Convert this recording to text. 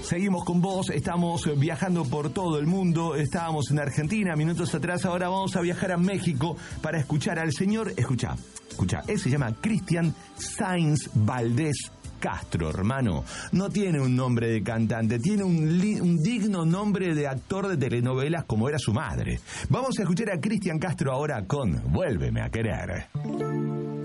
Seguimos con vos, estamos viajando por todo el mundo, estábamos en Argentina minutos atrás, ahora vamos a viajar a México para escuchar al señor, escucha, él se llama Cristian Sáenz Valdés Castro, hermano. No tiene un nombre de cantante, tiene un digno nombre de actor de telenovelas como era su madre. Vamos a escuchar a Cristian Castro ahora con Vuélveme a querer.